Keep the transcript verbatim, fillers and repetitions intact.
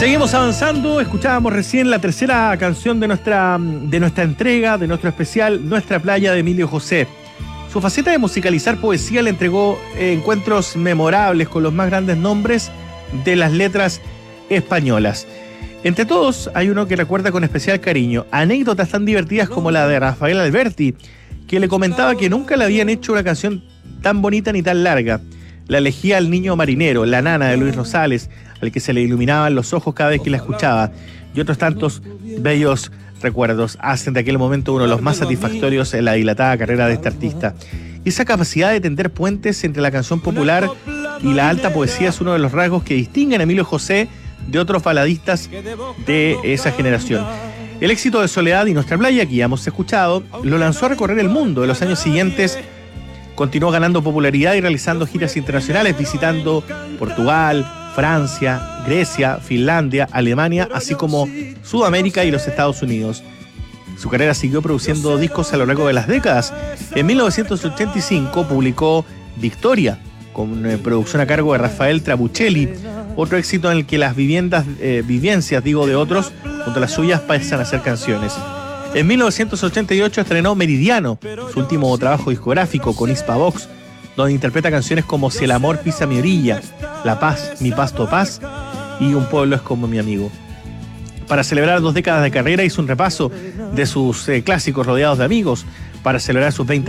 Seguimos avanzando, escuchábamos recién la tercera canción de nuestra, de nuestra entrega, de nuestro especial Nuestra Playa de Emilio José. Su faceta de musicalizar poesía le entregó eh, encuentros memorables con los más grandes nombres de las letras españolas. Entre todos hay uno que recuerda con especial cariño anécdotas tan divertidas como la de Rafael Alberti, que le comentaba que nunca le habían hecho una canción tan bonita ni tan larga. La elegía El Niño Marinero, La Nana de Luis Rosales, al que se le iluminaban los ojos cada vez que la escuchaba, y otros tantos bellos recuerdos hacen de aquel momento uno de los más satisfactorios en la dilatada carrera de este artista. Esa capacidad de tender puentes entre la canción popular y la alta poesía es uno de los rasgos que distinguen a Emilio José de otros baladistas de esa generación. El éxito de Soledad y Nuestra Playa, que ya hemos escuchado, lo lanzó a recorrer el mundo. En los años siguientes continuó ganando popularidad y realizando giras internacionales, visitando Portugal, Francia, Grecia, Finlandia, Alemania, así como Sudamérica y los Estados Unidos. Su carrera siguió produciendo discos a lo largo de las décadas. En mil novecientos ochenta y cinco publicó Victoria, con eh, producción a cargo de Rafael Trabuccelli, otro éxito en el que las viviendas, eh, vivencias digo, de otros, junto a las suyas, pasan a ser canciones. En mil novecientos ochenta y ocho estrenó Meridiano, su último trabajo discográfico con Hispavox, donde interpreta canciones como Si el amor pisa mi orilla, La paz, mi pasto paz y Un pueblo es como mi amigo. Para celebrar dos décadas de carrera hizo un repaso de sus eh, clásicos rodeados de amigos. Para celebrar sus veinte